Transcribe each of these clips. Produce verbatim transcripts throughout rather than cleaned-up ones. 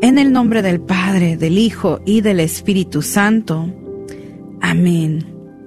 En el nombre del Padre, del Hijo y del Espíritu Santo. Amén.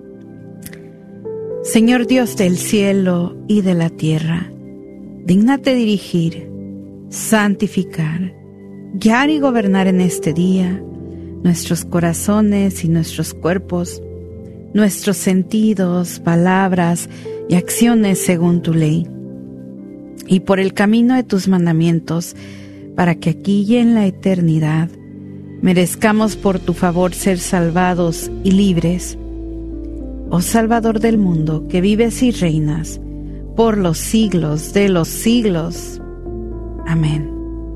Señor Dios del cielo y de la tierra, dígnate dirigir, santificar, guiar y gobernar en este día nuestros corazones y nuestros cuerpos, nuestros sentidos, palabras y acciones según tu ley, y por el camino de tus mandamientos, para que aquí y en la eternidad merezcamos por tu favor ser salvados y libres. Oh Salvador del mundo, que vives y reinas por los siglos de los siglos. Amén.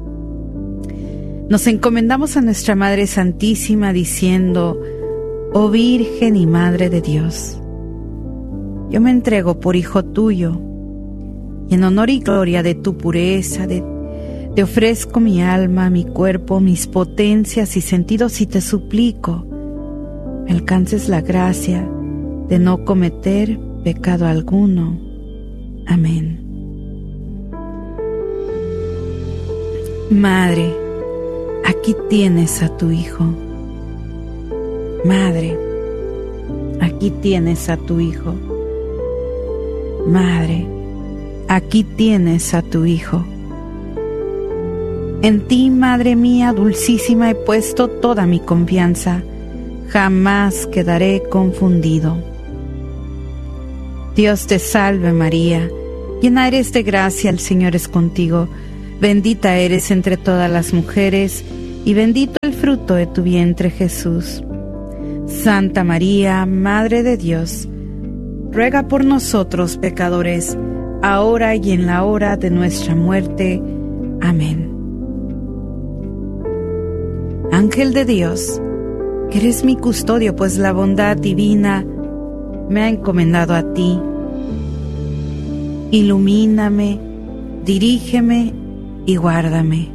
Nos encomendamos a nuestra Madre Santísima diciendo: Oh Virgen y Madre de Dios, yo me entrego por hijo tuyo, y en honor y gloria de tu pureza, de Te ofrezco mi alma, mi cuerpo, mis potencias y sentidos, y te suplico me alcances la gracia de no cometer pecado alguno. Amén. Madre, aquí tienes a tu Hijo. Madre, aquí tienes a tu Hijo. Madre, aquí tienes a tu Hijo. En ti, Madre mía dulcísima, he puesto toda mi confianza, jamás quedaré confundido. Dios te salve María, llena eres de gracia, el Señor es contigo, bendita eres entre todas las mujeres, y bendito el fruto de tu vientre Jesús. Santa María, Madre de Dios, ruega por nosotros pecadores, ahora y en la hora de nuestra muerte. Amén. Ángel de Dios, que eres mi custodio, pues la bondad divina me ha encomendado a ti. Ilumíname, dirígeme y guárdame.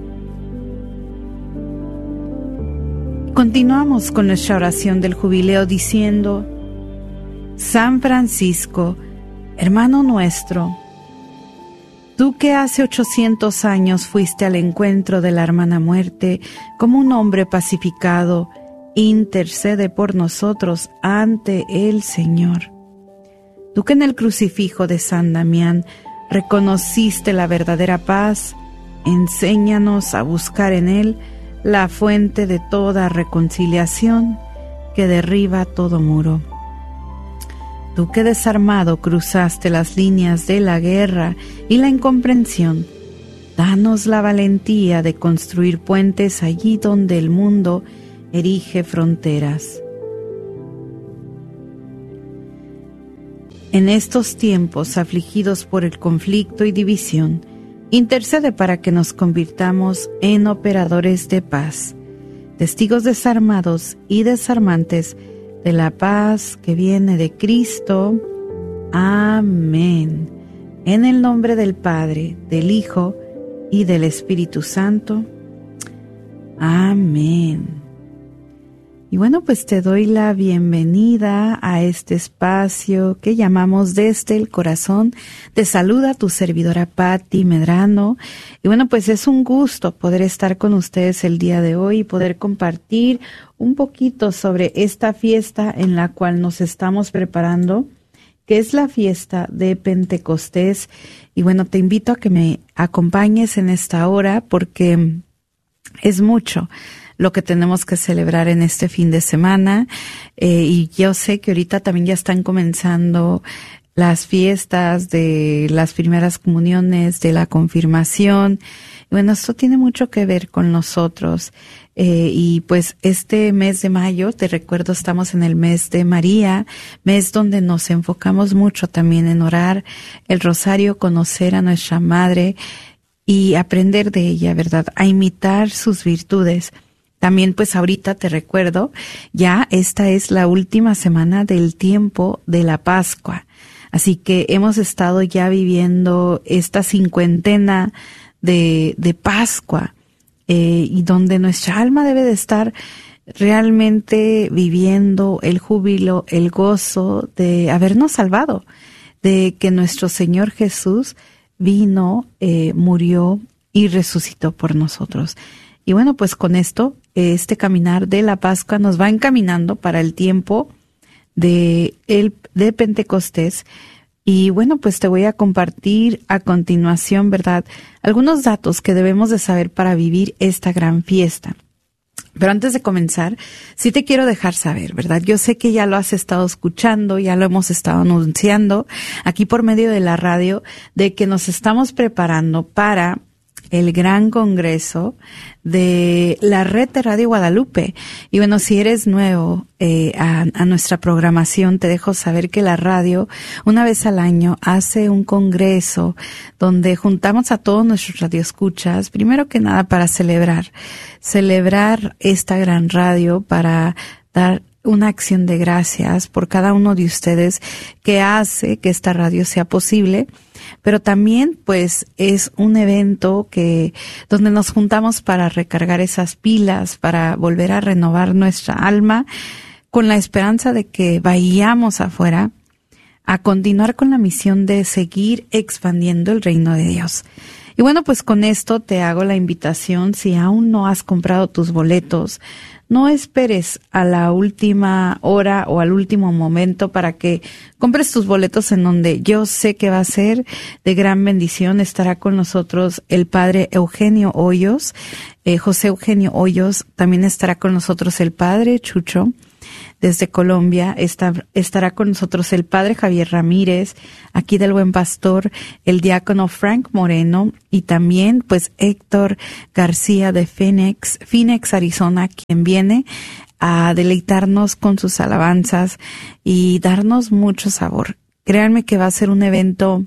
Continuamos con nuestra oración del jubileo diciendo: San Francisco, hermano nuestro, tú que hace ochocientos años fuiste al encuentro de la hermana muerte como un hombre pacificado, intercede por nosotros ante el Señor. Tú que en el crucifijo de San Damián reconociste la verdadera paz, enséñanos a buscar en él la fuente de toda reconciliación que derriba todo muro. Tú que desarmado cruzaste las líneas de la guerra y la incomprensión, danos la valentía de construir puentes allí donde el mundo erige fronteras. En estos tiempos afligidos por el conflicto y división, intercede para que nos convirtamos en operadores de paz, testigos desarmados y desarmantes de la paz que viene de Cristo. Amén. En el nombre del Padre, del Hijo y del Espíritu Santo. Amén. Y bueno, pues te doy la bienvenida a este espacio que llamamos Desde el Corazón. Te saluda tu servidora Patti Medrano. Y bueno, pues es un gusto poder estar con ustedes el día de hoy y poder compartir un poquito sobre esta fiesta en la cual nos estamos preparando, que es la fiesta de Pentecostés. Y bueno, te invito a que me acompañes en esta hora porque es mucho lo que tenemos que celebrar en este fin de semana, eh, y yo sé que ahorita también ya están comenzando las fiestas de las primeras comuniones, de la confirmación. Y bueno, esto tiene mucho que ver con nosotros, eh, y pues este mes de mayo, te recuerdo, estamos en el mes de María, mes donde nos enfocamos mucho también en orar el rosario, conocer a nuestra Madre y aprender de ella, ¿verdad? A imitar sus virtudes. También pues ahorita te recuerdo, ya esta es la última semana del tiempo de la Pascua. Así que hemos estado ya viviendo esta cincuentena de, de Pascua, eh, y donde nuestra alma debe de estar realmente viviendo el júbilo, el gozo de habernos salvado, de que nuestro Señor Jesús vino, eh, murió y resucitó por nosotros. Y bueno, pues con esto, este caminar de la Pascua nos va encaminando para el tiempo de, el, de Pentecostés. Y bueno, pues te voy a compartir a continuación, ¿verdad?, algunos datos que debemos de saber para vivir esta gran fiesta. Pero antes de comenzar, sí te quiero dejar saber, ¿verdad? Yo sé que ya lo has estado escuchando, ya lo hemos estado anunciando aquí por medio de la radio, de que nos estamos preparando para el gran congreso de la red de Radio Guadalupe. Y bueno, si eres nuevo eh, a, a nuestra programación, te dejo saber que la radio una vez al año hace un congreso donde juntamos a todos nuestros radioescuchas, primero que nada para celebrar, celebrar esta gran radio, para dar una acción de gracias por cada uno de ustedes que hace que esta radio sea posible. Pero también, pues, es un evento que, donde nos juntamos para recargar esas pilas, para volver a renovar nuestra alma, con la esperanza de que vayamos afuera a continuar con la misión de seguir expandiendo el reino de Dios. Y bueno, pues con esto te hago la invitación, si aún no has comprado tus boletos, no esperes a la última hora o al último momento para que compres tus boletos, en donde yo sé que va a ser de gran bendición. Estará con nosotros el padre Eugenio Hoyos, eh, José Eugenio Hoyos. También estará con nosotros el padre Chucho desde Colombia. Está, estará con nosotros el padre Javier Ramírez, aquí del Buen Pastor, el diácono Frank Moreno, y también pues Héctor García de Phoenix, Phoenix, Arizona, quien viene a deleitarnos con sus alabanzas y darnos mucho sabor. Créanme que va a ser un evento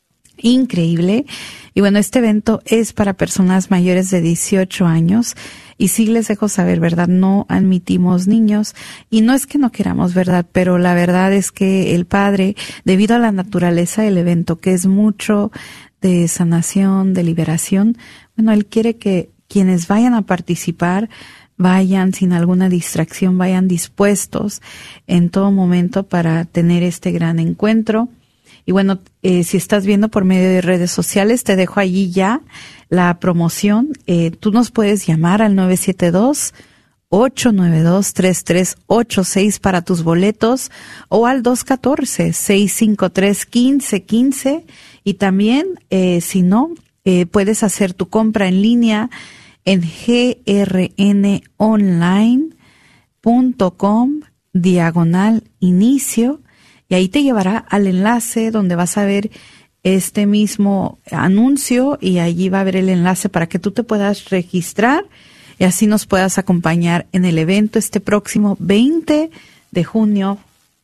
increíble. Y bueno, este evento es para personas mayores de dieciocho años. Y sí les dejo saber, ¿verdad? No admitimos niños. Y no es que no queramos, ¿verdad? Pero la verdad es que el Padre, debido a la naturaleza del evento, que es mucho de sanación, de liberación, bueno, Él quiere que quienes vayan a participar vayan sin alguna distracción, vayan dispuestos en todo momento para tener este gran encuentro. Y bueno, eh, si estás viendo por medio de redes sociales, te dejo allí ya la promoción. Eh, tú nos puedes llamar al nueve siete dos, ocho nueve dos, tres tres ocho seis para tus boletos, o al dos uno cuatro, seis cinco tres, uno cinco uno cinco. Y también, eh, si no, eh, puedes hacer tu compra en línea en g r n online punto com diagonal inicio. Y ahí te llevará al enlace donde vas a ver este mismo anuncio, y allí va a haber el enlace para que tú te puedas registrar y así nos puedas acompañar en el evento este próximo veinte de junio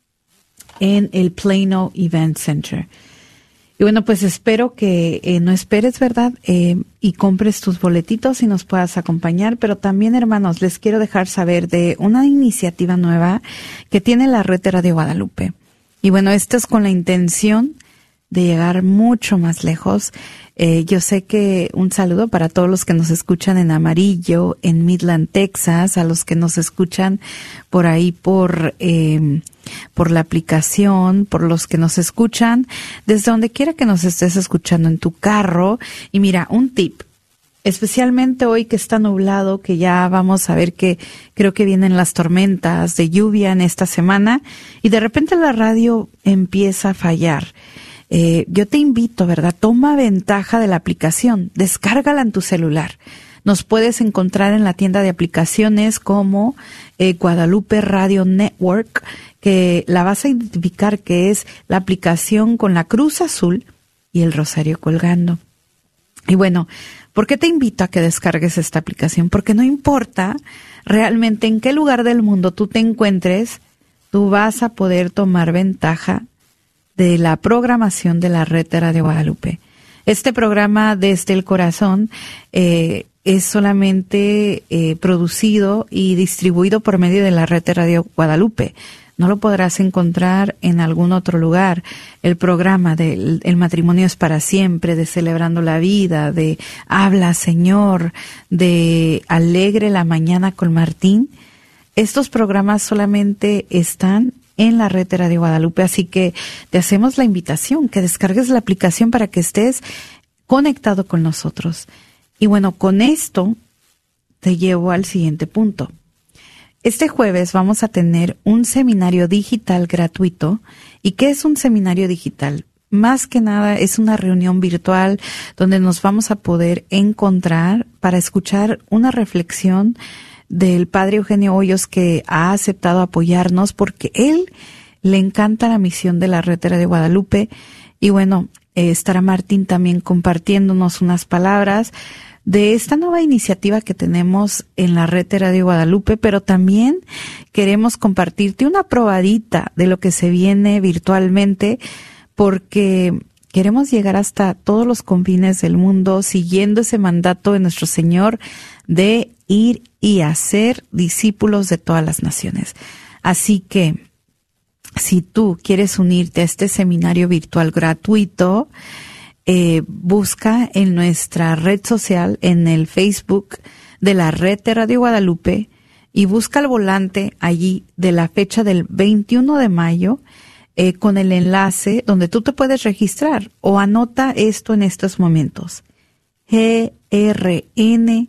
en el Plano Event Center. Y bueno, pues espero que eh, no esperes, ¿verdad? Eh, y compres tus boletitos y nos puedas acompañar. Pero también, hermanos, les quiero dejar saber de una iniciativa nueva que tiene la red de Radio Guadalupe. Y bueno, esto es con la intención de llegar mucho más lejos. Eh, yo sé que un saludo para todos los que nos escuchan en Amarillo, en Midland, Texas, a los que nos escuchan por ahí por eh, por la aplicación, por los que nos escuchan desde donde quiera que nos estés escuchando, en tu carro. Y mira, un tip. Especialmente hoy que está nublado, que ya vamos a ver que creo que vienen las tormentas de lluvia en esta semana, y de repente la radio empieza a fallar. Eh, yo te invito, ¿verdad? Toma ventaja de la aplicación, descárgala en tu celular. Nos puedes encontrar en la tienda de aplicaciones como eh, Guadalupe Radio Network, que la vas a identificar que es la aplicación con la cruz azul y el rosario colgando. Y bueno, ¿por qué te invito a que descargues esta aplicación? Porque no importa realmente en qué lugar del mundo tú te encuentres, tú vas a poder tomar ventaja de la programación de la red de Radio Guadalupe. Este programa Desde el Corazón eh, es solamente eh, producido y distribuido por medio de la red de Radio Guadalupe. No lo podrás encontrar en algún otro lugar. El programa de El matrimonio es para siempre, de Celebrando la Vida, de Habla Señor, de Alegre la Mañana con Martín. Estos programas solamente están en la red de Radio Guadalupe, así que te hacemos la invitación que descargues la aplicación para que estés conectado con nosotros. Y bueno, con esto te llevo al siguiente punto. Este jueves vamos a tener un seminario digital gratuito. ¿Y qué es un seminario digital? Más que nada es una reunión virtual donde nos vamos a poder encontrar para escuchar una reflexión del Padre Eugenio Hoyos, que ha aceptado apoyarnos porque él le encanta la misión de la Red de Guadalupe. Y bueno, eh, estará Martín también compartiéndonos unas palabras de esta nueva iniciativa que tenemos en la Red de Radio Guadalupe, pero también queremos compartirte una probadita de lo que se viene virtualmente, porque queremos llegar hasta todos los confines del mundo siguiendo ese mandato de nuestro Señor de ir y hacer discípulos de todas las naciones. Así que, si tú quieres unirte a este seminario virtual gratuito, eh, busca en nuestra red social, en el Facebook de la Red de Radio Guadalupe, y busca el volante allí de la fecha del veintiuno de mayo, eh, con el enlace donde tú te puedes registrar, o anota esto en estos momentos: g r n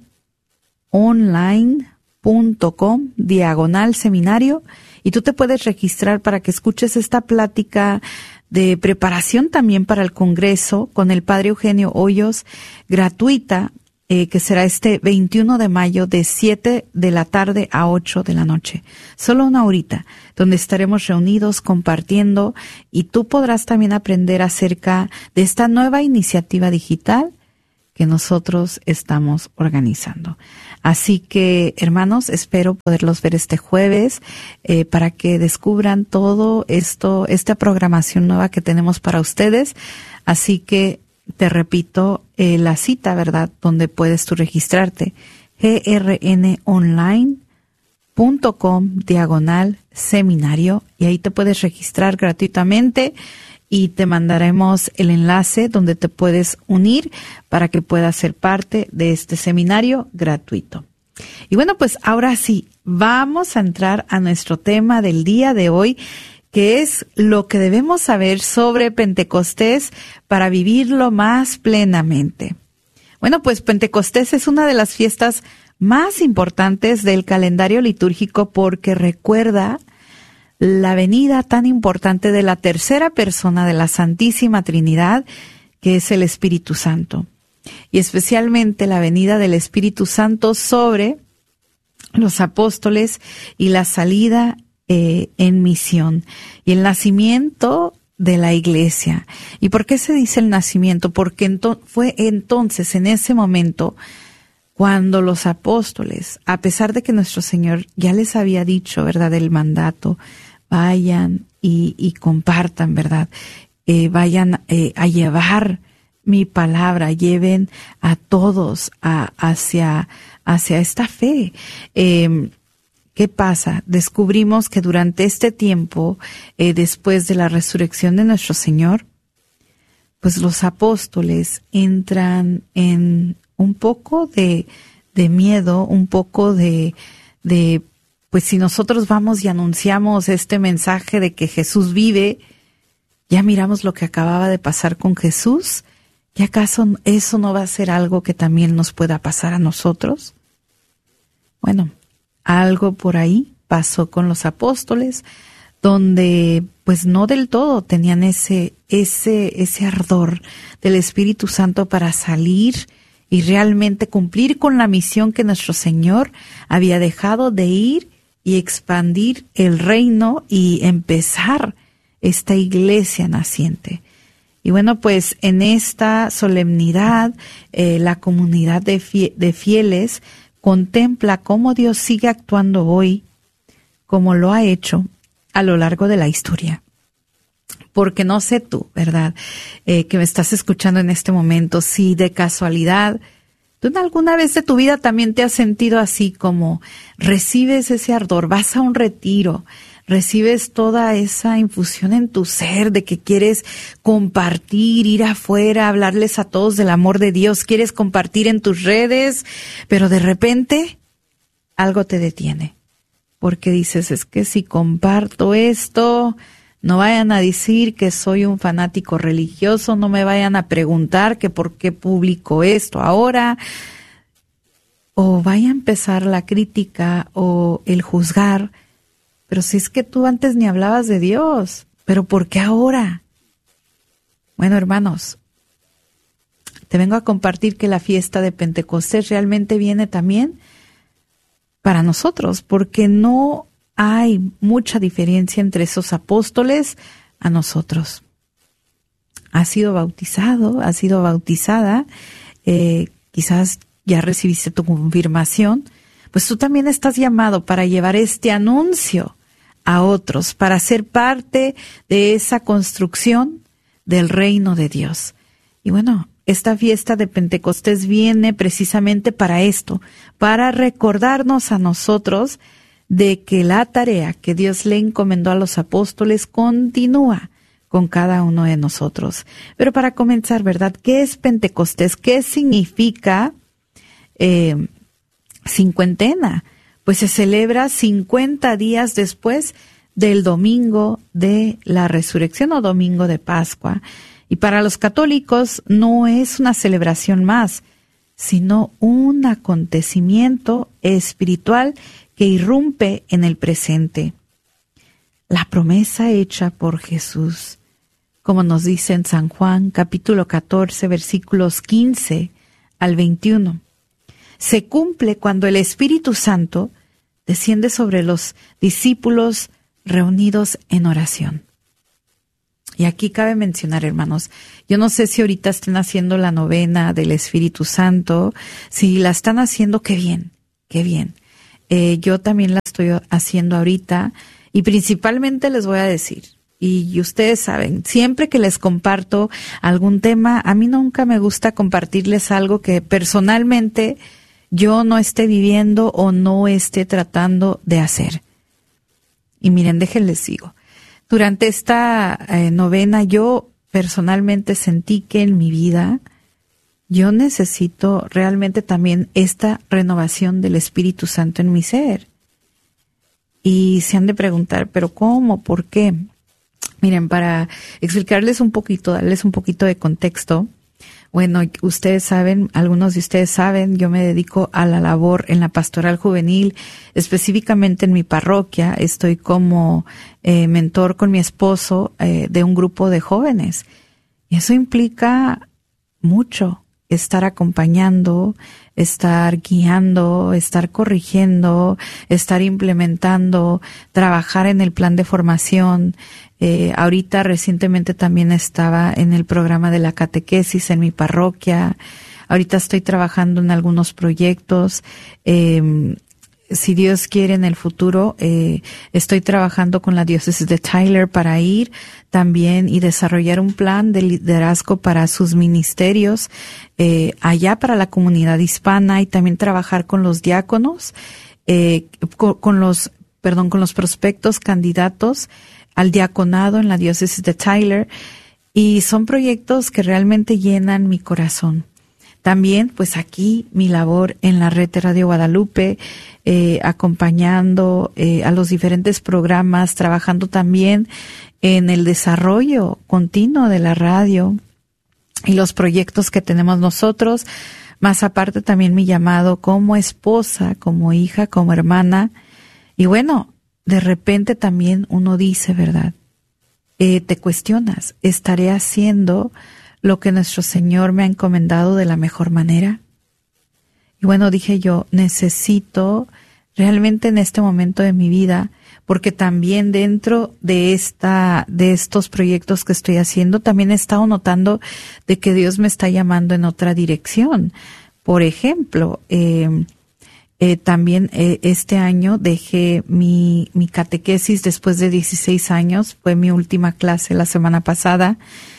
online punto com diagonal seminario, y tú te puedes registrar para que escuches esta plática de preparación también para el Congreso con el Padre Eugenio Hoyos, gratuita, eh, que será este veintiuno de mayo de siete de la tarde a ocho de la noche. Solo una horita, donde estaremos reunidos compartiendo, y tú podrás también aprender acerca de esta nueva iniciativa digital que nosotros estamos organizando. Así que, hermanos, espero poderlos ver este jueves eh, para que descubran todo esto, esta programación nueva que tenemos para ustedes. Así que te repito eh, la cita, ¿verdad?, donde puedes tú registrarte: g r n online punto com diagonal seminario, y ahí te puedes registrar gratuitamente. Y te mandaremos el enlace donde te puedes unir para que puedas ser parte de este seminario gratuito. Y bueno, pues ahora sí, vamos a entrar a nuestro tema del día de hoy, que es lo que debemos saber sobre Pentecostés para vivirlo más plenamente. Bueno, pues Pentecostés es una de las fiestas más importantes del calendario litúrgico, porque recuerda la venida tan importante de la tercera persona de la Santísima Trinidad, que es el Espíritu Santo, y especialmente la venida del Espíritu Santo sobre los apóstoles y la salida eh, en misión y el nacimiento de la Iglesia. ¿Y por qué se dice el nacimiento? Porque ento- fue entonces, en ese momento, cuando los apóstoles, a pesar de que nuestro Señor ya les había dicho, ¿verdad?, el mandato, vayan y, y compartan, ¿verdad? Eh, vayan eh, a llevar mi palabra, lleven a todos a, hacia, hacia esta fe. Eh, ¿Qué pasa? Descubrimos que durante este tiempo, eh, después de la resurrección de nuestro Señor, pues los apóstoles entran en un poco de, de miedo, un poco de, de pues si nosotros vamos y anunciamos este mensaje de que Jesús vive, ya miramos lo que acababa de pasar con Jesús, ¿y acaso eso no va a ser algo que también nos pueda pasar a nosotros? Bueno, algo por ahí pasó con los apóstoles, donde pues no del todo tenían ese, ese, ese ardor del Espíritu Santo para salir y realmente cumplir con la misión que nuestro Señor había dejado de ir y expandir el reino y empezar esta iglesia naciente. Y bueno, pues en esta solemnidad, eh, la comunidad de, fie- de fieles contempla cómo Dios sigue actuando hoy, como lo ha hecho a lo largo de la historia. Porque no sé tú, ¿verdad?, eh, que me estás escuchando en este momento, si de casualidad tú en alguna vez de tu vida también te has sentido así, como recibes ese ardor, vas a un retiro, recibes toda esa infusión en tu ser de que quieres compartir, ir afuera, hablarles a todos del amor de Dios, quieres compartir en tus redes, pero de repente algo te detiene, porque dices, es que si comparto esto, no vayan a decir que soy un fanático religioso, no me vayan a preguntar que por qué publico esto ahora. o vaya a empezar la crítica o el juzgar. Pero si es que tú antes ni hablabas de Dios, ¿pero por qué ahora? Bueno, hermanos, te vengo a compartir que la fiesta de Pentecostés realmente viene también para nosotros, porque no hay mucha diferencia entre esos apóstoles a nosotros. Has sido bautizado, has sido bautizada, eh, quizás ya recibiste tu confirmación, pues tú también estás llamado para llevar este anuncio a otros, para ser parte de esa construcción del reino de Dios. Y bueno, esta fiesta de Pentecostés viene precisamente para esto, para recordarnos a nosotros de que la tarea que Dios le encomendó a los apóstoles continúa con cada uno de nosotros. Pero para comenzar, ¿verdad? ¿Qué es Pentecostés? ¿Qué significa eh, cincuentena? Pues se celebra cincuenta días después del domingo de la resurrección o domingo de Pascua. Y para los católicos no es una celebración más, sino un acontecimiento espiritual que irrumpe en el presente. La promesa hecha por Jesús, como nos dice en San Juan, capítulo catorce, versículos quince al veintiuno, se cumple cuando el Espíritu Santo desciende sobre los discípulos reunidos en oración. Y aquí cabe mencionar, hermanos, yo no sé si ahorita estén haciendo la novena del Espíritu Santo. Si la están haciendo, qué bien, qué bien. Eh, yo también la estoy haciendo ahorita y principalmente les voy a decir, y ustedes saben, siempre que les comparto algún tema, a mí nunca me gusta compartirles algo que personalmente yo no esté viviendo o no esté tratando de hacer. Y miren, déjenles sigo. Durante esta eh, novena yo personalmente sentí que en mi vida yo necesito realmente también esta renovación del Espíritu Santo en mi ser. Y se han de preguntar, ¿pero cómo? ¿Por qué? Miren, para explicarles un poquito, darles un poquito de contexto, bueno, ustedes saben, algunos de ustedes saben, yo me dedico a la labor en la pastoral juvenil, específicamente en mi parroquia. Estoy como eh, mentor con mi esposo eh, de un grupo de jóvenes. Y eso implica mucho, estar acompañando, estar guiando, estar corrigiendo, estar implementando, trabajar en el plan de formación. Eh, ahorita recientemente también estaba en el programa de la catequesis en mi parroquia. Ahorita estoy trabajando en algunos proyectos. Eh, si Dios quiere, en el futuro, eh, estoy trabajando con la diócesis de Tyler para ir también y desarrollar un plan de liderazgo para sus ministerios eh, allá para la comunidad hispana, y también trabajar con los diáconos, eh, con, con los, perdón, con los prospectos candidatos al diaconado en la diócesis de Tyler, y son proyectos que realmente llenan mi corazón. También, pues aquí, mi labor en la red de Radio Guadalupe, eh, acompañando eh, a los diferentes programas, trabajando también en el desarrollo continuo de la radio y los proyectos que tenemos nosotros, más aparte también mi llamado como esposa, como hija, como hermana. Y bueno, de repente también uno dice, ¿verdad? Eh, te cuestionas, ¿estaré haciendo lo que nuestro Señor me ha encomendado de la mejor manera? Y bueno, dije yo, necesito realmente en este momento de mi vida, porque también dentro de esta, de estos proyectos que estoy haciendo, también he estado notando de que Dios me está llamando en otra dirección. Por ejemplo, eh, eh, también eh, este año dejé mi, mi catequesis después de dieciséis años, fue mi última clase la semana pasada,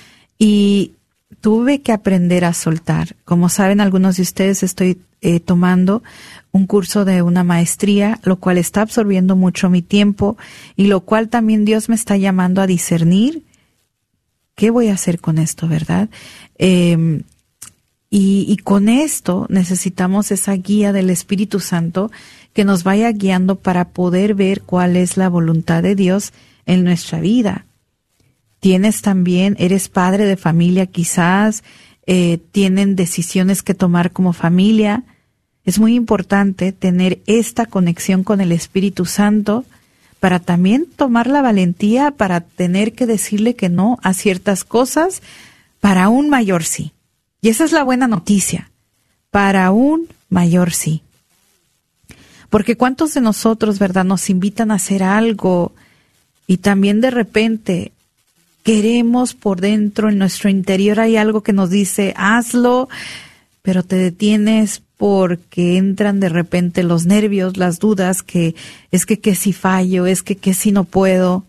y tuve que aprender a soltar. Como saben algunos de ustedes, estoy eh, tomando un curso de una maestría, lo cual está absorbiendo mucho mi tiempo y lo cual también Dios me está llamando a discernir qué voy a hacer con esto, ¿verdad? Eh, y, y con esto necesitamos esa guía del Espíritu Santo que nos vaya guiando para poder ver cuál es la voluntad de Dios en nuestra vida. Tienes también, eres padre de familia quizás, eh, tienen decisiones que tomar como familia, Es muy importante tener esta conexión con el Espíritu Santo para también tomar la valentía para tener que decirle que no a ciertas cosas para un mayor sí. Y esa es la buena noticia, para un mayor sí. Porque cuántos de nosotros, ¿verdad?, nos invitan a hacer algo y también de repente queremos por dentro, en nuestro interior hay algo que nos dice, hazlo, pero te detienes porque entran de repente los nervios, las dudas, que es que qué si fallo, es que qué si no puedo.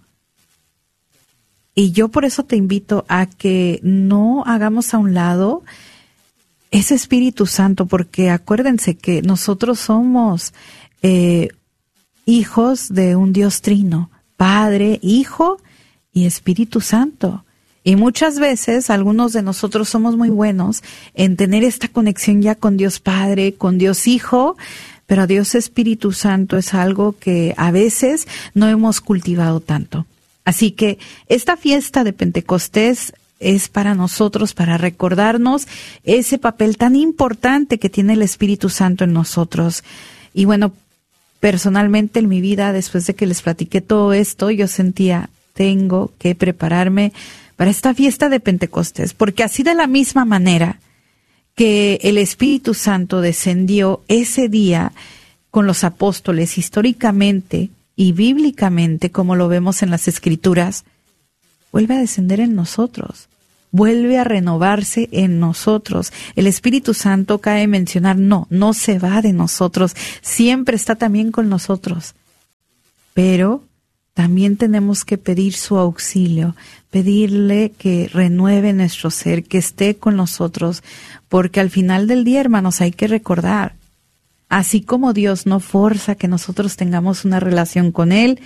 Y yo por eso te invito a que no hagamos a un lado ese Espíritu Santo, porque acuérdense que nosotros somos eh, hijos de un Dios trino, Padre, Hijo y Espíritu Santo. Y muchas veces algunos de nosotros somos muy buenos en tener esta conexión ya con Dios Padre, con Dios Hijo, pero Dios Espíritu Santo es algo que a veces no hemos cultivado tanto. Así que esta fiesta de Pentecostés es para nosotros, para recordarnos ese papel tan importante que tiene el Espíritu Santo en nosotros. Y bueno, personalmente en mi vida, después de que les platiqué todo esto, yo sentía, tengo que prepararme para esta fiesta de Pentecostés, porque así de la misma manera que el Espíritu Santo descendió ese día con los apóstoles históricamente y bíblicamente, como lo vemos en las Escrituras, vuelve a descender en nosotros, vuelve a renovarse en nosotros. El Espíritu Santo, cabe mencionar, no, no se va de nosotros, siempre está también con nosotros, pero también tenemos que pedir su auxilio, pedirle que renueve nuestro ser, que esté con nosotros, porque al final del día, hermanos, hay que recordar, así como Dios no forza que nosotros tengamos una relación con Él,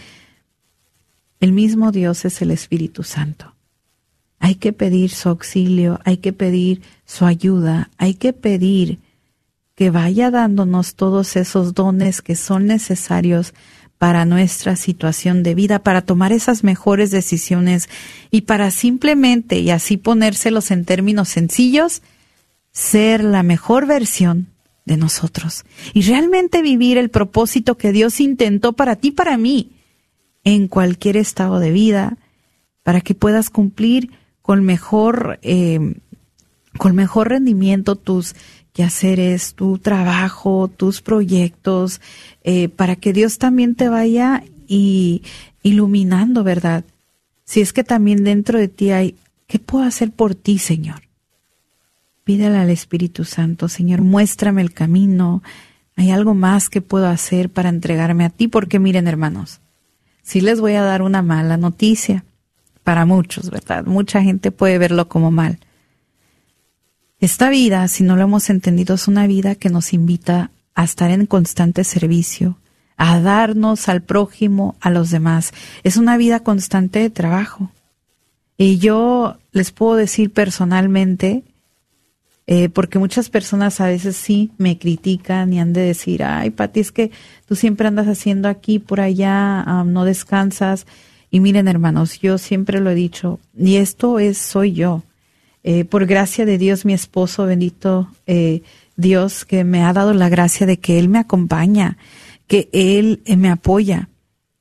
el mismo Dios es el Espíritu Santo. Hay que pedir su auxilio, hay que pedir su ayuda, hay que pedir que vaya dándonos todos esos dones que son necesarios para nuestra situación de vida, para tomar esas mejores decisiones y para simplemente, y así ponérselos en términos sencillos, ser la mejor versión de nosotros y realmente vivir el propósito que Dios intentó para ti, para mí, en cualquier estado de vida, para que puedas cumplir con mejor, eh, con mejor rendimiento tus quehaceres, tu trabajo, tus proyectos, eh, para que Dios también te vaya y iluminando, ¿verdad? Si es que también dentro de ti hay, ¿qué puedo hacer por ti, Señor? Pídele al Espíritu Santo, Señor, muéstrame el camino, hay algo más que puedo hacer para entregarme a ti, porque miren, hermanos, sí les voy a dar una mala noticia para muchos, ¿verdad? Mucha gente puede verlo como mal. Esta vida, si no lo hemos entendido, es una vida que nos invita a estar en constante servicio, a darnos al prójimo, a los demás. Es una vida constante de trabajo. Y yo les puedo decir personalmente, eh, porque muchas personas a veces sí me critican y han de decir, ay, Pati, es que tú siempre andas haciendo aquí, por allá, um, no descansas. Y miren, hermanos, yo siempre lo he dicho, y esto es, soy yo. Eh, por gracia de Dios, mi esposo, bendito eh, Dios, que me ha dado la gracia de que Él me acompaña, que Él eh, me apoya.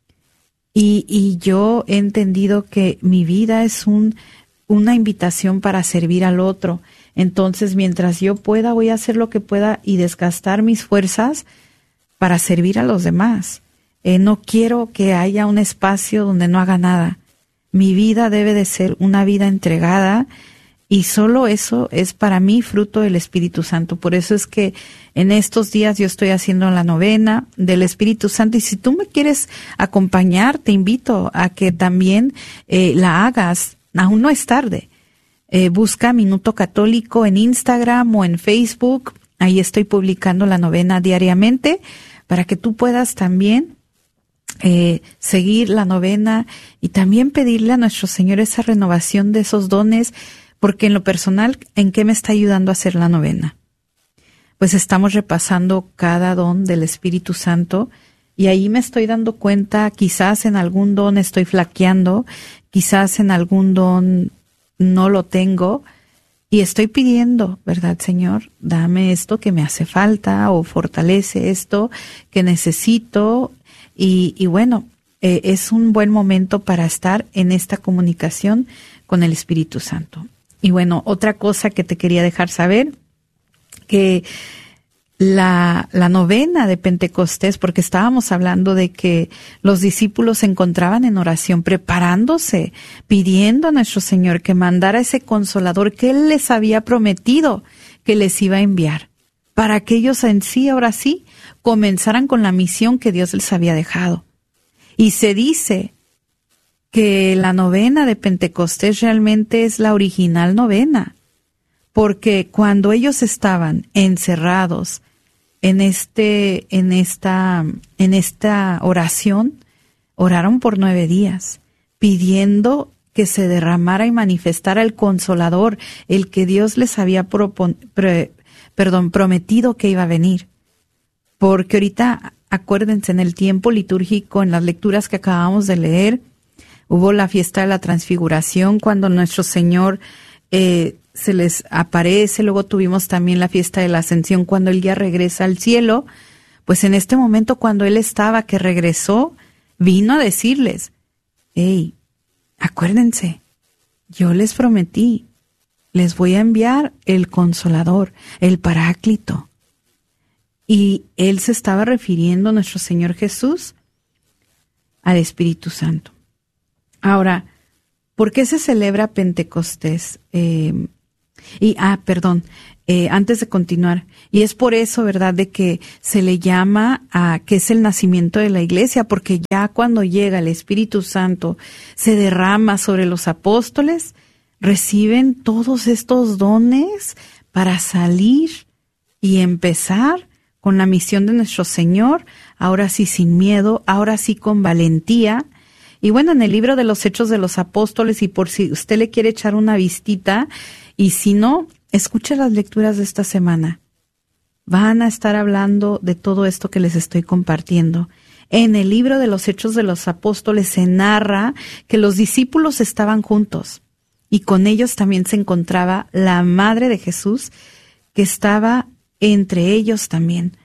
Y, y yo he entendido que mi vida es un, una invitación para servir al otro. Entonces, mientras yo pueda, voy a hacer lo que pueda y desgastar mis fuerzas para servir a los demás. Eh, no quiero que haya un espacio donde no haga nada. Mi vida debe de ser una vida entregada, y solo eso es para mí fruto del Espíritu Santo. Por eso es que en estos días yo estoy haciendo la novena del Espíritu Santo. Y si tú me quieres acompañar, te invito a que también eh, la hagas. Aún no es tarde. Eh, busca Minuto Católico en Instagram o en Facebook. Ahí estoy publicando la novena diariamente para que tú puedas también eh, seguir la novena y también pedirle a nuestro Señor esa renovación de esos dones. Porque en lo personal, ¿en qué me está ayudando a hacer la novena? Pues estamos repasando cada don del Espíritu Santo y ahí me estoy dando cuenta, quizás en algún don estoy flaqueando, quizás en algún don no lo tengo, y estoy pidiendo, ¿verdad, Señor? Dame esto que me hace falta o fortalece esto que necesito. Y, y bueno, eh, es un buen momento para estar en esta comunicación con el Espíritu Santo. Y bueno, otra cosa que te quería dejar saber, que la, la novena de Pentecostés, porque estábamos hablando de que los discípulos se encontraban en oración, preparándose, pidiendo a nuestro Señor que mandara ese consolador que Él les había prometido que les iba a enviar, para que ellos en sí, ahora sí, comenzaran con la misión que Dios les había dejado. Y se dice que la novena de Pentecostés realmente es la original novena, porque cuando ellos estaban encerrados en este, en esta, en esta oración, oraron por nueve días, pidiendo que se derramara y manifestara el Consolador, el que Dios les había propon, pre, perdón, prometido que iba a venir. Porque ahorita, acuérdense, en el tiempo litúrgico, en las lecturas que acabamos de leer, hubo la fiesta de la Transfiguración, cuando nuestro Señor eh, se les aparece. Luego tuvimos también la fiesta de la Ascensión, cuando Él ya regresa al cielo. Pues en este momento, cuando Él estaba, que regresó, vino a decirles, hey, acuérdense, yo les prometí, les voy a enviar el Consolador, el Paráclito. Y Él se estaba refiriendo, nuestro Señor Jesús, al Espíritu Santo. Ahora, ¿por qué se celebra Pentecostés? Eh, y, ah, perdón, eh, antes de continuar, y es por eso, ¿verdad?, de que se le llama a que es el nacimiento de la iglesia, porque ya cuando llega el Espíritu Santo, se derrama sobre los apóstoles, reciben todos estos dones para salir y empezar con la misión de nuestro Señor, ahora sí sin miedo, ahora sí con valentía. Y bueno, en el libro de los Hechos de los Apóstoles, y por si usted le quiere echar una vistita, y si no, escuche las lecturas de esta semana. Van a estar hablando de todo esto que les estoy compartiendo. En el libro de los Hechos de los Apóstoles se narra que los discípulos estaban juntos, y con ellos también se encontraba la Madre de Jesús, que estaba entre ellos también,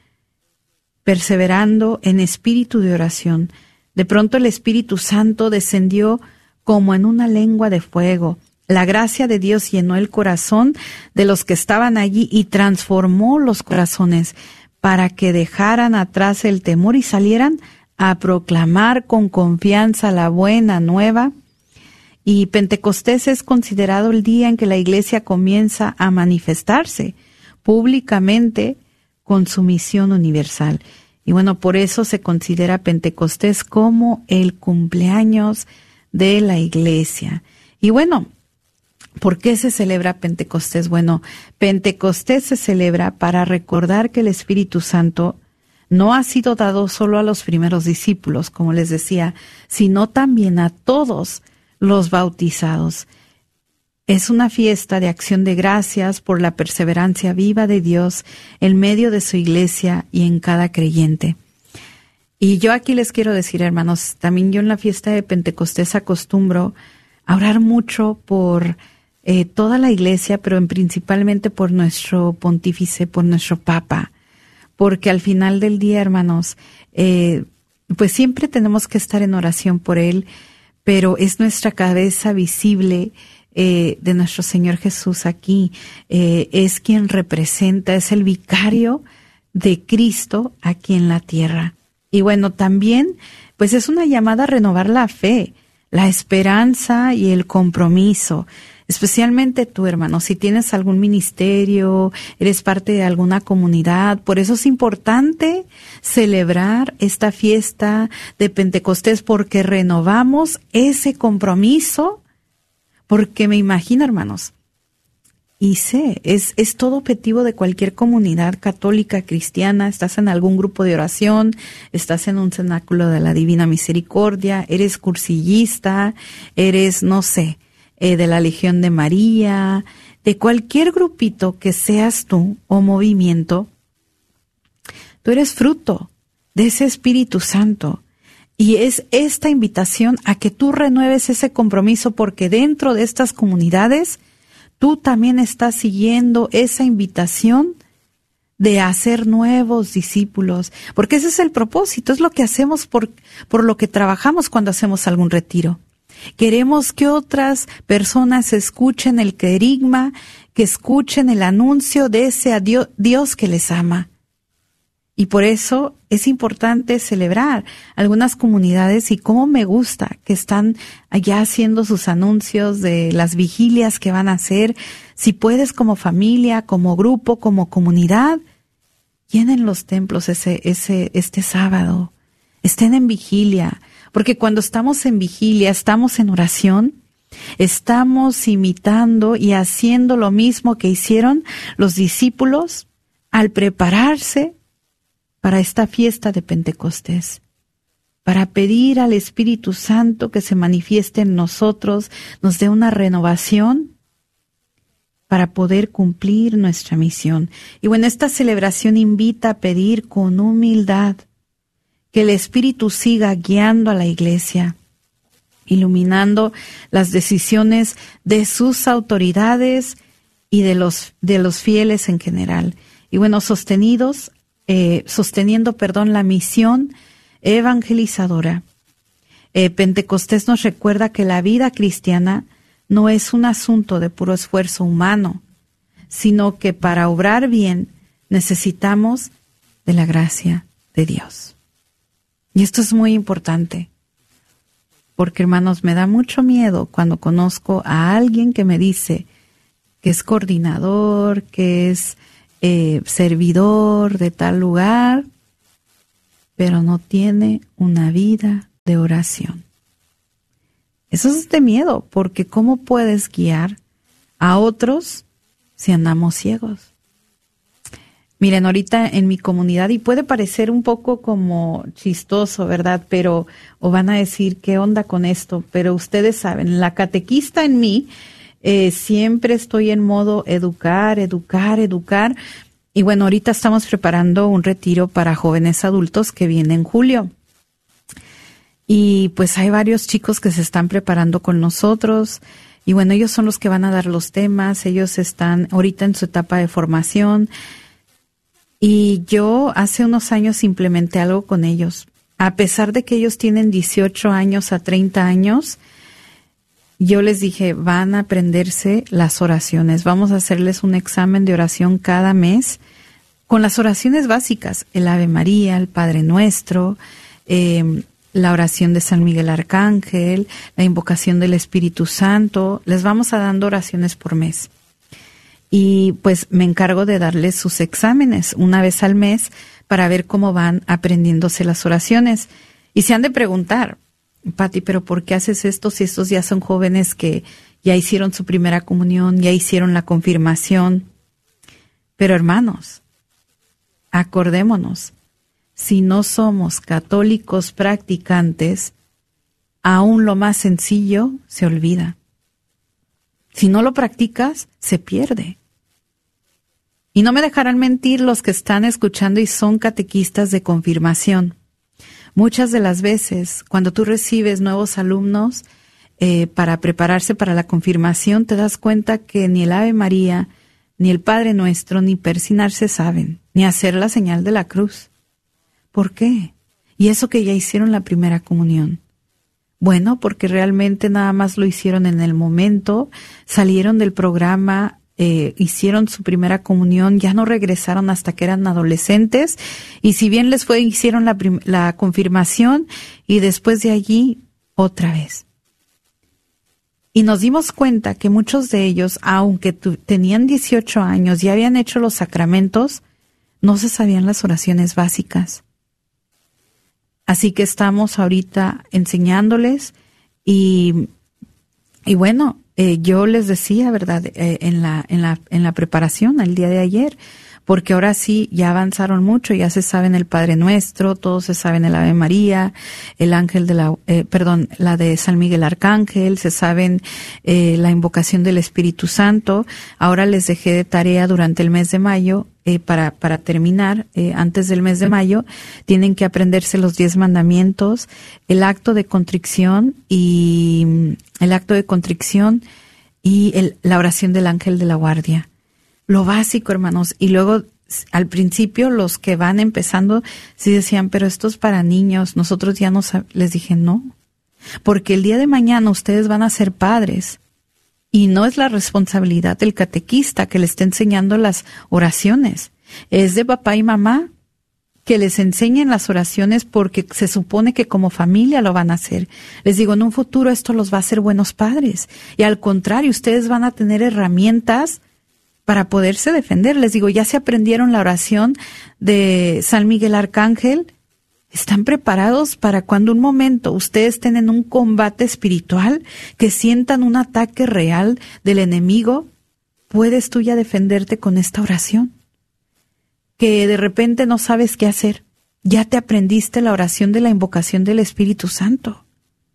perseverando en espíritu de oración. De pronto el Espíritu Santo descendió como en una lengua de fuego. La gracia de Dios llenó el corazón de los que estaban allí y transformó los corazones para que dejaran atrás el temor y salieran a proclamar con confianza la buena nueva. Y Pentecostés es considerado el día en que la iglesia comienza a manifestarse públicamente con su misión universal. Y bueno, por eso se considera Pentecostés como el cumpleaños de la iglesia. Y bueno, ¿por qué se celebra Pentecostés? Bueno, Pentecostés se celebra para recordar que el Espíritu Santo no ha sido dado solo a los primeros discípulos, como les decía, sino también a todos los bautizados. Es una fiesta de acción de gracias por la perseverancia viva de Dios en medio de su iglesia y en cada creyente. Y yo aquí les quiero decir, hermanos, también yo en la fiesta de Pentecostés acostumbro a orar mucho por eh, toda la iglesia, pero en principalmente por nuestro pontífice, por nuestro papa, porque al final del día, hermanos, eh, pues siempre tenemos que estar en oración por él, pero es nuestra cabeza visible Eh, de nuestro Señor Jesús aquí, eh, es quien representa, es el vicario de Cristo aquí en la tierra. Y bueno, también, pues es una llamada a renovar la fe, la esperanza y el compromiso, especialmente tú, hermano, si tienes algún ministerio, eres parte de alguna comunidad. Por eso es importante celebrar esta fiesta de Pentecostés, porque renovamos ese compromiso. Porque me imagino, hermanos, y sé, es, es todo objetivo de cualquier comunidad católica, cristiana. Estás en algún grupo de oración, estás en un cenáculo de la Divina Misericordia, eres cursillista, eres, no sé, eh, de la Legión de María, de cualquier grupito que seas tú o movimiento, tú eres fruto de ese Espíritu Santo. Y es esta invitación a que tú renueves ese compromiso, porque dentro de estas comunidades tú también estás siguiendo esa invitación de hacer nuevos discípulos, porque ese es el propósito, es lo que hacemos por, por lo que trabajamos cuando hacemos algún retiro. Queremos que otras personas escuchen el querigma, que escuchen el anuncio de ese Dios, Dios que les ama. Y por eso es importante celebrar algunas comunidades, y cómo me gusta que están allá haciendo sus anuncios de las vigilias que van a hacer. Si puedes, como familia, como grupo, como comunidad, llenen los templos ese, ese, este sábado. Estén en vigilia, porque cuando estamos en vigilia, estamos en oración, estamos imitando y haciendo lo mismo que hicieron los discípulos al prepararse para esta fiesta de Pentecostés, para pedir al Espíritu Santo que se manifieste en nosotros, nos dé una renovación para poder cumplir nuestra misión. Y bueno, esta celebración invita a pedir con humildad que el Espíritu siga guiando a la Iglesia, iluminando las decisiones de sus autoridades y de los, de los fieles en general. Y bueno, sostenidos, eh, sosteniendo, perdón, la misión evangelizadora. Eh, Pentecostés nos recuerda que la vida cristiana no es un asunto de puro esfuerzo humano, sino que para obrar bien necesitamos de la gracia de Dios. Y esto es muy importante, porque hermanos, me da mucho miedo cuando conozco a alguien que me dice que es coordinador, que es eh, servidor de tal lugar, pero no tiene una vida de oración. Eso es de miedo, porque ¿cómo puedes guiar a otros si andamos ciegos? Miren, ahorita en mi comunidad, y puede parecer un poco como chistoso, ¿verdad? Pero, o van a decir, ¿qué onda con esto? Pero ustedes saben, la catequista en mí, eh, siempre estoy en modo educar, educar, educar. Y bueno, ahorita estamos preparando un retiro para jóvenes adultos que viene en julio. Y pues hay varios chicos que se están preparando con nosotros. Y bueno, ellos son los que van a dar los temas. Ellos están ahorita en su etapa de formación. Y yo hace unos años implementé algo con ellos. A pesar de que ellos tienen dieciocho años a treinta años, yo les dije, van a aprenderse las oraciones. Vamos a hacerles un examen de oración cada mes con las oraciones básicas. El Ave María, el Padre Nuestro, eh, la oración de San Miguel Arcángel, la invocación del Espíritu Santo. Les vamos a dando oraciones por mes. Y pues me encargo de darles sus exámenes una vez al mes para ver cómo van aprendiéndose las oraciones. Y se han de preguntar, Pati, ¿pero por qué haces esto si estos ya son jóvenes que ya hicieron su primera comunión, ya hicieron la confirmación? Pero hermanos, acordémonos, si no somos católicos practicantes, aún lo más sencillo se olvida. Si no lo practicas, se pierde. Y no me dejarán mentir los que están escuchando y son catequistas de confirmación. Muchas de las veces, cuando tú recibes nuevos alumnos eh, para prepararse para la confirmación, te das cuenta que ni el Ave María, ni el Padre Nuestro, ni persinarse saben, ni hacer la señal de la cruz. ¿Por qué? Y eso que ya hicieron la primera comunión. Bueno, porque realmente nada más lo hicieron en el momento, salieron del programa, eh, hicieron su primera comunión, ya no regresaron hasta que eran adolescentes, y si bien les fue, hicieron la, prim- la confirmación, y después de allí, otra vez. Y nos dimos cuenta que muchos de ellos, aunque tu- tenían dieciocho años y habían hecho los sacramentos, no se sabían las oraciones básicas. Así que estamos ahorita enseñándoles y, y bueno, eh, yo les decía, ¿verdad? Eh, en la, en la, en la preparación el día de ayer, porque ahora sí ya avanzaron mucho, ya se saben el Padre Nuestro, todos se saben el Ave María, el ángel de la, eh, perdón, la de San Miguel Arcángel, se saben eh, la invocación del Espíritu Santo. Ahora les dejé de tarea durante el mes de mayo. Eh, para, para terminar, eh, antes del mes de mayo, tienen que aprenderse los diez mandamientos, el acto de contrición y el acto de contrición y el, la oración del ángel de la guardia. Lo básico, hermanos. Y luego, al principio, los que van empezando, sí decían, pero esto es para niños. Nosotros ya no sab-. Les dije, no. Porque el día de mañana ustedes van a ser padres. Y no es la responsabilidad del catequista que le esté enseñando las oraciones. Es de papá y mamá que les enseñen las oraciones porque se supone que como familia lo van a hacer. Les digo, en un futuro esto los va a hacer buenos padres. Y al contrario, ustedes van a tener herramientas para poderse defender. Les digo, ya se aprendieron la oración de San Miguel Arcángel. ¿Están preparados para cuando un momento ustedes estén en un combate espiritual, que sientan un ataque real del enemigo? ¿Puedes tú ya defenderte con esta oración? Que de repente no sabes qué hacer. Ya te aprendiste la oración de la invocación del Espíritu Santo.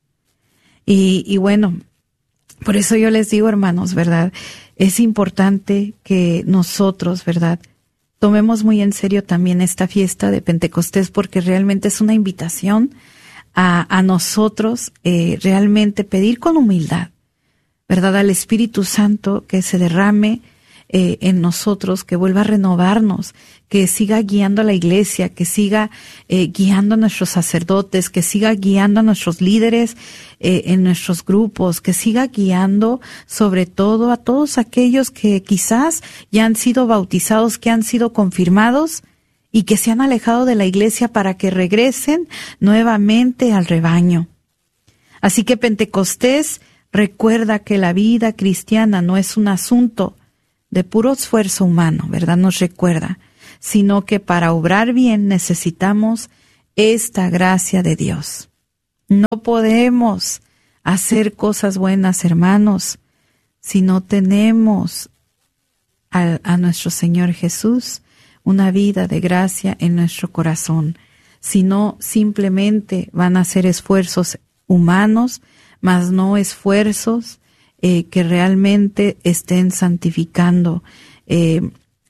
Y, y bueno, por eso yo les digo, hermanos, ¿verdad? Es importante que nosotros, ¿verdad?, tomemos muy en serio también esta fiesta de Pentecostés, porque realmente es una invitación a, a nosotros eh, realmente pedir con humildad, ¿verdad?, al Espíritu Santo que se derrame eh, en nosotros, que vuelva a renovarnos, que siga guiando a la iglesia, que siga eh, guiando a nuestros sacerdotes, que siga guiando a nuestros líderes eh, en nuestros grupos, que siga guiando sobre todo a todos aquellos que quizás ya han sido bautizados, que han sido confirmados y que se han alejado de la iglesia, para que regresen nuevamente al rebaño. Así que Pentecostés recuerda que la vida cristiana no es un asunto de puro esfuerzo humano, ¿verdad? Nos recuerda, sino que para obrar bien necesitamos esta gracia de Dios. No podemos hacer cosas buenas, hermanos, si no tenemos a, a nuestro Señor Jesús, una vida de gracia en nuestro corazón. Si no, simplemente van a ser esfuerzos humanos, mas no esfuerzos eh, que realmente estén santificando. Eh,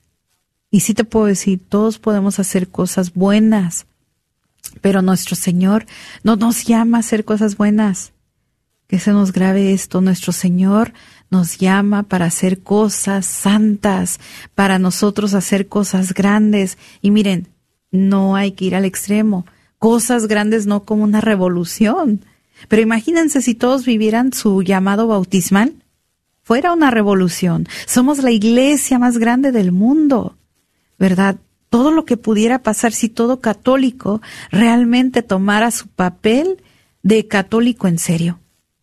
Y sí te puedo decir, todos podemos hacer cosas buenas, pero nuestro Señor no nos llama a hacer cosas buenas. Que se nos grabe esto, nuestro Señor nos llama para hacer cosas santas, para nosotros hacer cosas grandes. Y miren, no hay que ir al extremo. Cosas grandes no como una revolución. Pero imagínense si todos vivieran su llamado bautismal. Fuera una revolución. Somos la iglesia más grande del mundo, ¿verdad? Todo lo que pudiera pasar si todo católico realmente tomara su papel de católico en serio.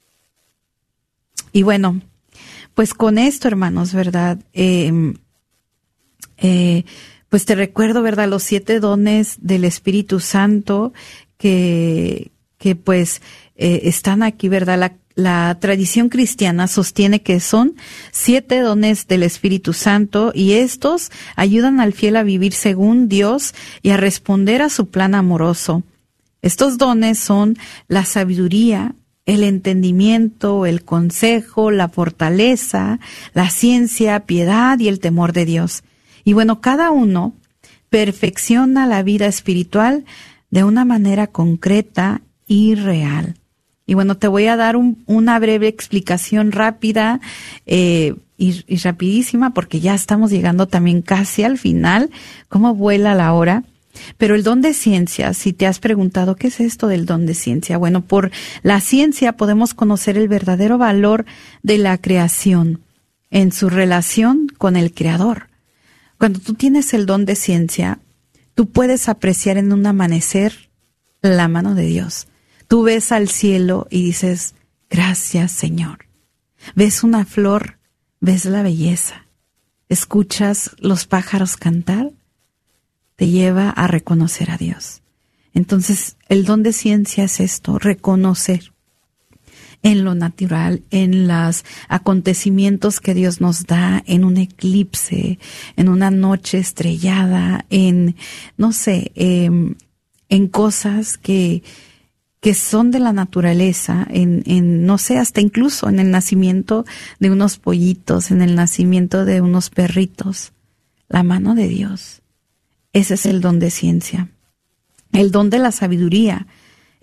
Y bueno, pues con esto, hermanos, ¿verdad? Eh, eh, pues te recuerdo, ¿verdad?, los siete dones del Espíritu Santo que, que pues eh, están aquí, ¿verdad? La La tradición cristiana sostiene que son siete dones del Espíritu Santo, y estos ayudan al fiel a vivir según Dios y a responder a su plan amoroso. Estos dones son la sabiduría, el entendimiento, el consejo, la fortaleza, la ciencia, piedad y el temor de Dios. Y bueno, cada uno perfecciona la vida espiritual de una manera concreta y real. Y bueno, te voy a dar un, una breve explicación rápida eh, y, y rapidísima, porque ya estamos llegando también casi al final. ¿Cómo vuela la hora? Pero el don de ciencia, si te has preguntado, ¿qué es esto del don de ciencia? Bueno, por la ciencia podemos conocer el verdadero valor de la creación en su relación con el Creador. Cuando tú tienes el don de ciencia, tú puedes apreciar en un amanecer la mano de Dios. Tú ves al cielo y dices, gracias, Señor. Ves una flor, ves la belleza. Escuchas los pájaros cantar, te lleva a reconocer a Dios. Entonces, el don de ciencia es esto, reconocer en lo natural, en los acontecimientos que Dios nos da, en un eclipse, en una noche estrellada, en, no sé, eh, en cosas que... que son de la naturaleza, en, en, no sé, hasta incluso en el nacimiento de unos pollitos, en el nacimiento de unos perritos. La mano de Dios. Ese es el don de ciencia. El don de la sabiduría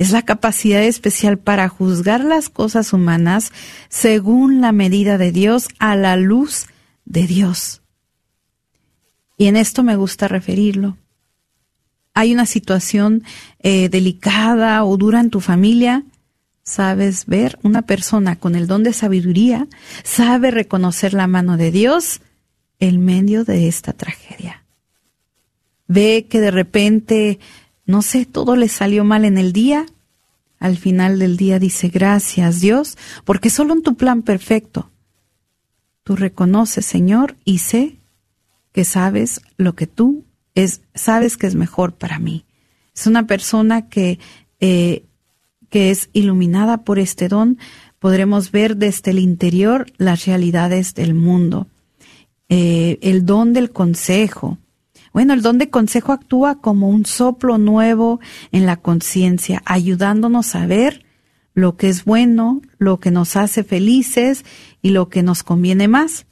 Es la capacidad especial para juzgar las cosas humanas según la medida de Dios, a la luz de Dios. Y en esto me gusta referirlo. Hay una situación eh, delicada o dura en tu familia. Sabes ver, una persona con el don de sabiduría sabe reconocer la mano de Dios en medio de esta tragedia. Ve que de repente, no sé, todo le salió mal en el día. Al final del día dice, gracias Dios, porque solo en tu plan perfecto tú reconoces, Señor, y sé que sabes lo que tú es, sabes que es mejor para mí. Es una persona que, eh, que es iluminada por este don. Podremos ver desde el interior las realidades del mundo. Eh, el don del consejo. Bueno, el don de consejo actúa como un soplo nuevo en la conciencia, ayudándonos a ver lo que es bueno, lo que nos hace felices y lo que nos conviene más.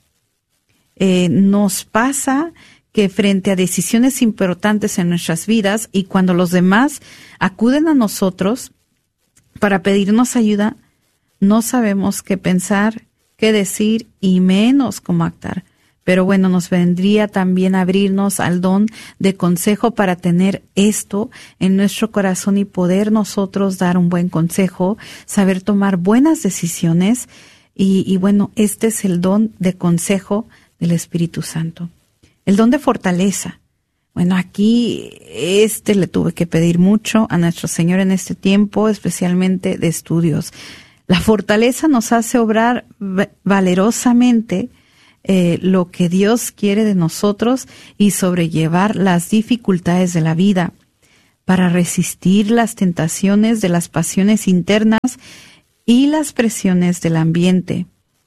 Eh, nos pasa que frente a decisiones importantes en nuestras vidas y cuando los demás acuden a nosotros para pedirnos ayuda, no sabemos qué pensar, qué decir y menos cómo actuar. Pero bueno, nos vendría también abrirnos al don de consejo para tener esto en nuestro corazón y poder nosotros dar un buen consejo, saber tomar buenas decisiones. Y, y bueno, este es el don de consejo del Espíritu Santo. El don de fortaleza. Bueno, aquí este le tuve que pedir mucho a nuestro Señor en este tiempo, especialmente de estudios. La fortaleza nos hace obrar valerosamente Eh, lo que Dios quiere de nosotros y sobrellevar las dificultades de la vida para resistir las tentaciones de las pasiones internas y las presiones del ambiente.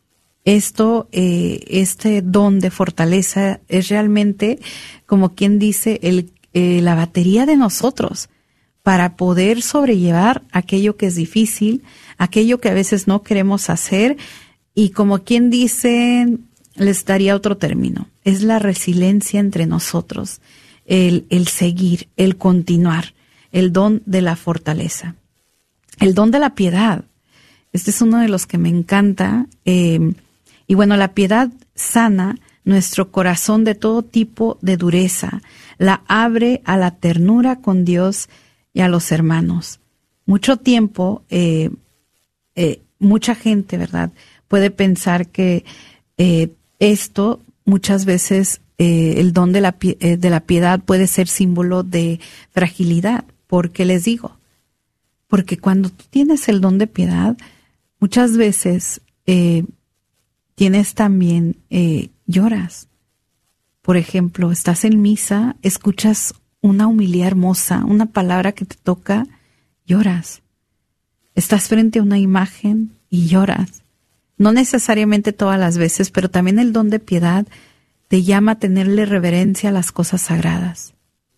Esto, eh, este don de fortaleza es realmente, como quien dice, el, eh, la batería de nosotros para poder sobrellevar aquello que es difícil, aquello que a veces no queremos hacer y como quien dice, les daría otro término, es la resiliencia entre nosotros, el, el seguir, el continuar, el don de la fortaleza. El don de la piedad, este es uno de los que me encanta, eh, y bueno, la piedad sana nuestro corazón de todo tipo de dureza, la abre a la ternura con Dios y a los hermanos. Mucho tiempo, eh, eh, mucha gente, ¿verdad?, puede pensar que eh, esto muchas veces eh, el don de la, eh, de la piedad puede ser símbolo de fragilidad. ¿Por qué les digo? Porque cuando tú tienes el don de piedad, muchas veces eh, tienes también, eh, lloras. Por ejemplo, estás en misa, escuchas una homilía hermosa, una palabra que te toca, lloras. Estás frente a una imagen y lloras. No necesariamente todas las veces, pero también el don de piedad te llama a tenerle reverencia a las cosas sagradas.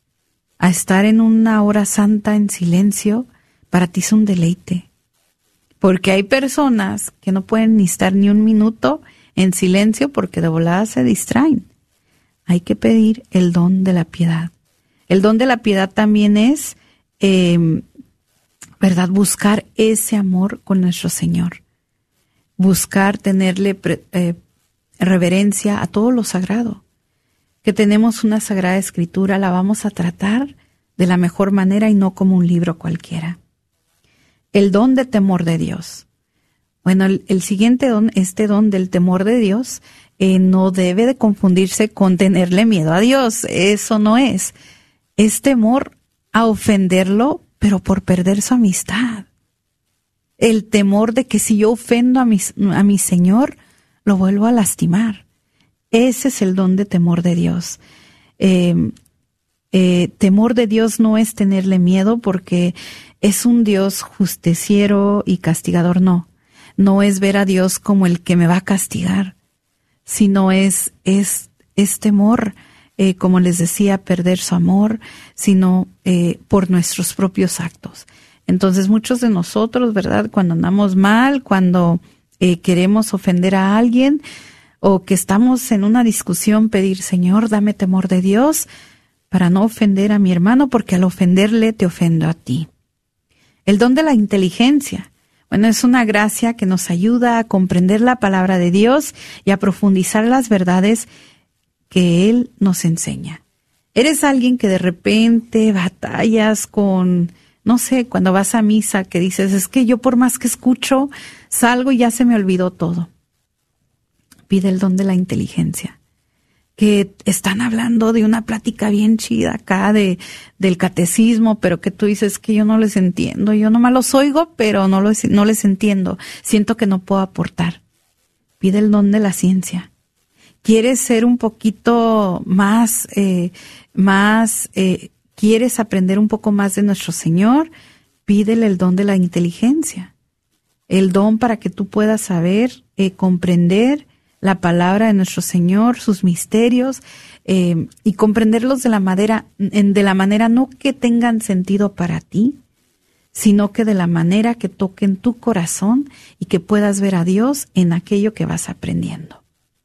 A estar en una hora santa en silencio, para ti es un deleite. Porque hay personas que no pueden ni estar ni un minuto en silencio porque de volada se distraen. Hay que pedir el don de la piedad. El don de la piedad también es, eh, ¿verdad?, buscar ese amor con nuestro Señor. Buscar tenerle pre, eh, reverencia a todo lo sagrado. Que tenemos una sagrada escritura, la vamos a tratar de la mejor manera y no como un libro cualquiera. El don de temor de Dios. Bueno, el, el siguiente don, este don del temor de Dios, eh, no debe de confundirse con tenerle miedo a Dios. Eso no es. Es temor a ofenderlo, pero por perder su amistad. El temor de que si yo ofendo a mi, a mi Señor, lo vuelvo a lastimar. Ese es el don de temor de Dios. Eh, eh, temor de Dios no es tenerle miedo porque es un Dios justiciero y castigador, no. No es ver a Dios como el que me va a castigar, sino es, es, es temor, eh, como les decía, perder su amor, sino eh, por nuestros propios actos. Entonces muchos de nosotros, ¿verdad?, cuando andamos mal, cuando eh, queremos ofender a alguien o que estamos en una discusión, pedir, Señor, dame temor de Dios para no ofender a mi hermano, porque al ofenderle te ofendo a ti. El don de la inteligencia. Bueno, es una gracia que nos ayuda a comprender la palabra de Dios y a profundizar las verdades que Él nos enseña. Eres alguien que de repente batallas con, no sé, cuando vas a misa, que dices, es que yo por más que escucho, salgo y ya se me olvidó todo. Pide el don de la inteligencia. Que están hablando de una plática bien chida acá de del catecismo, pero que tú dices que yo no les entiendo, yo nomás los oigo, pero no, los, no les entiendo, siento que no puedo aportar. Pide el don de la ciencia. ¿Quieres ser un poquito más, eh, más, eh, quieres aprender un poco más de nuestro Señor? Pídele el don de la inteligencia, el don para que tú puedas saber, eh, comprender la palabra de nuestro Señor, sus misterios, eh, y comprenderlos de la manera, de la manera no que tengan sentido para ti, sino que de la manera que toquen tu corazón y que puedas ver a Dios en aquello que vas aprendiendo.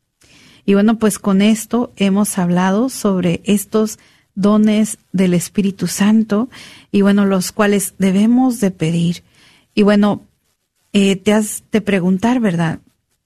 Y bueno, pues con esto hemos hablado sobre estos dones del Espíritu Santo y bueno, los cuales debemos de pedir. Y bueno, eh, te has de preguntar, ¿verdad?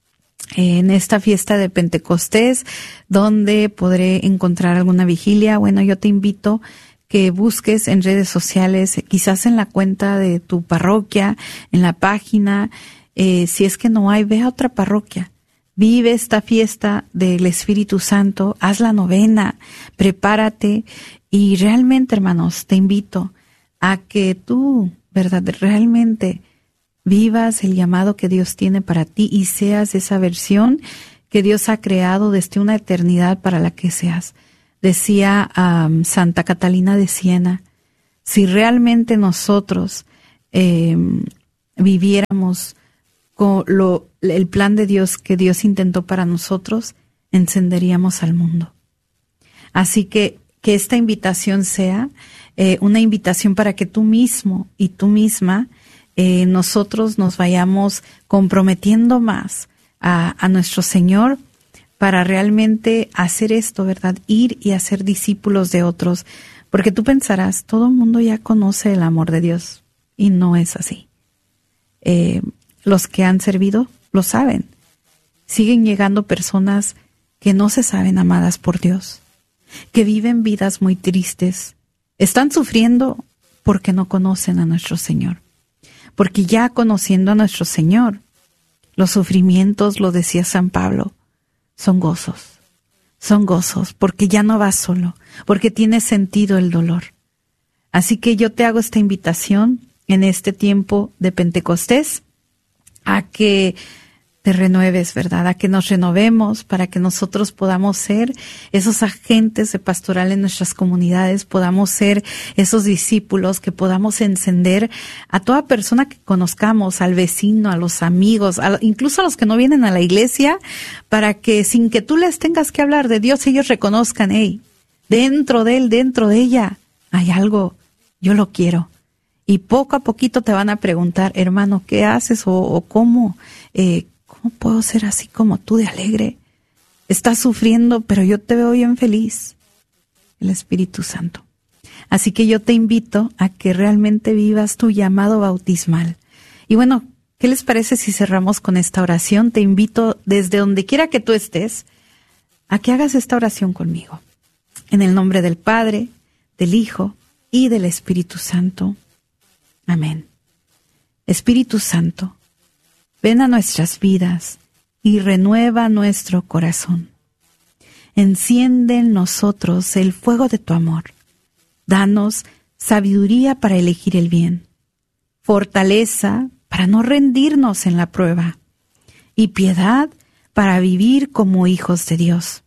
En esta fiesta de Pentecostés, ¿dónde podré encontrar alguna vigilia? Bueno, yo te invito que busques en redes sociales, quizás en la cuenta de tu parroquia, en la página. Eh, si es que no hay, ve a otra parroquia. Vive esta fiesta del Espíritu Santo, haz la novena, prepárate y realmente, hermanos, te invito a que tú, ¿verdad? Realmente vivas el llamado que Dios tiene para ti y seas esa versión que Dios ha creado desde una eternidad para la que seas. Decía um, Santa Catalina de Siena, si realmente nosotros eh, viviéramos con lo, el plan de Dios que Dios intentó para nosotros, encenderíamos al mundo. Así que que esta invitación sea eh, una invitación para que tú mismo y tú misma Eh, nosotros nos vayamos comprometiendo más a, a nuestro Señor para realmente hacer esto, ¿verdad? Ir y hacer discípulos de otros, porque tú pensarás, todo el mundo ya conoce el amor de Dios, y no es así. Eh, los que han servido lo saben. Siguen llegando personas que no se saben amadas por Dios, que viven vidas muy tristes, están sufriendo porque no conocen a nuestro Señor. Porque ya conociendo a nuestro Señor, los sufrimientos, lo decía San Pablo, son gozos, son gozos, porque ya no vas solo, porque tiene sentido el dolor. Así que yo te hago esta invitación en este tiempo de Pentecostés a que te renueves, ¿verdad? A que nos renovemos para que nosotros podamos ser esos agentes de pastoral en nuestras comunidades, podamos ser esos discípulos, que podamos encender a toda persona que conozcamos, al vecino, a los amigos, a, incluso a los que no vienen a la iglesia, para que sin que tú les tengas que hablar de Dios, ellos reconozcan, hey, dentro de él, dentro de ella, hay algo, yo lo quiero. Y poco a poquito te van a preguntar, hermano, ¿qué haces? O, o cómo, eh, ¿Cómo puedo ser así como tú de alegre? Estás sufriendo, pero yo te veo bien feliz. El Espíritu Santo. Así que yo te invito a que realmente vivas tu llamado bautismal. Y bueno, ¿qué les parece si cerramos con esta oración? Te invito desde donde quiera que tú estés a que hagas esta oración conmigo. En el nombre del Padre, del Hijo y del Espíritu Santo. Amén. Espíritu Santo, ven a nuestras vidas y renueva nuestro corazón. Enciende en nosotros el fuego de tu amor. Danos sabiduría para elegir el bien, fortaleza para no rendirnos en la prueba y piedad para vivir como hijos de Dios.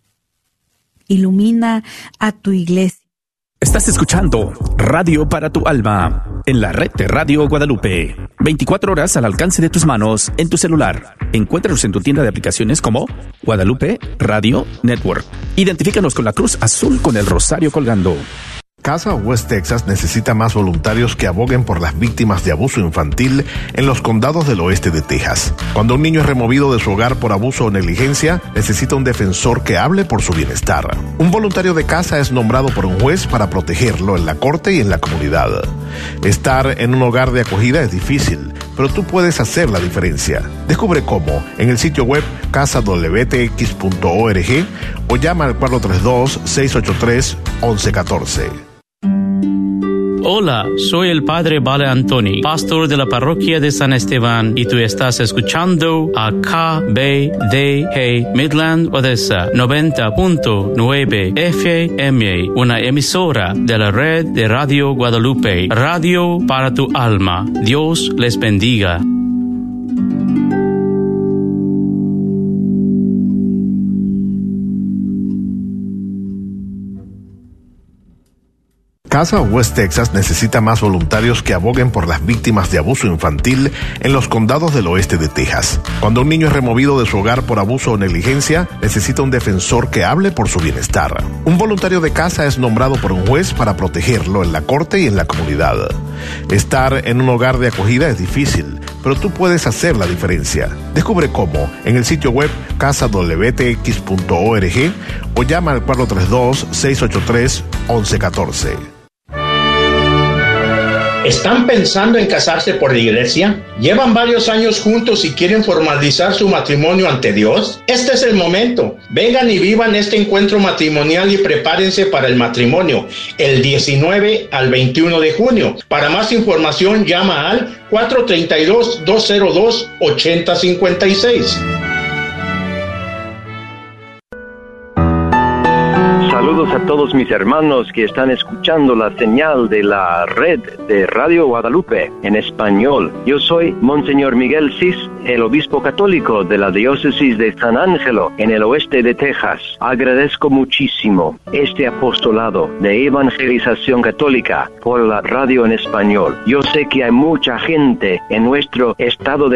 Ilumina a tu iglesia. Estás escuchando Radio para tu Alma en la red de Radio Guadalupe. veinticuatro horas al alcance de tus manos en tu celular. Encuéntranos en tu tienda de aplicaciones como Guadalupe Radio Network. Identifícanos con la cruz azul con el rosario colgando. Casa West Texas necesita más voluntarios que aboguen por las víctimas de abuso infantil en los condados del oeste de Texas. Cuando un niño es removido de su hogar por abuso o negligencia, necesita un defensor que hable por su bienestar. Un voluntario de casa es nombrado por un juez para protegerlo en la corte y en la comunidad. Estar en un hogar de acogida es difícil, pero tú puedes hacer la diferencia. Descubre cómo en el sitio web casa w t x punto org o llama al cuatro tres dos, seis ocho tres, once catorce. Hola, soy el Padre Vale Antoni, pastor de la parroquia de San Esteban, y tú estás escuchando a K B D G Midland Odessa noventa punto nueve F M, una emisora de la red de Radio Guadalupe, Radio para tu alma. Dios les bendiga. Casa West Texas necesita más voluntarios que aboguen por las víctimas de abuso infantil en los condados del oeste de Texas. Cuando un niño es removido de su hogar por abuso o negligencia, necesita un defensor que hable por su bienestar. Un voluntario de casa es nombrado por un juez para protegerlo en la corte y en la comunidad. Estar en un hogar de acogida es difícil, pero tú puedes hacer la diferencia. Descubre cómo en el sitio web casa w t x punto org o llama al cuatro tres dos, seis ocho tres, once catorce. ¿Están pensando en casarse por la iglesia? ¿Llevan varios años juntos y quieren formalizar su matrimonio ante Dios? Este es el momento. Vengan y vivan este encuentro matrimonial y prepárense para el matrimonio el diecinueve al veintiuno de junio. Para más información llama al cuatro tres dos, dos cero dos, ocho cero cinco seis. Saludos a todos mis hermanos que están escuchando la señal de la red de Radio Guadalupe en español. Yo soy Monseñor Miguel Cis, el obispo católico de la diócesis de San Ángelo en el oeste de Texas. Agradezco muchísimo este apostolado de evangelización católica por la radio en español. Yo sé que hay mucha gente en nuestro estado de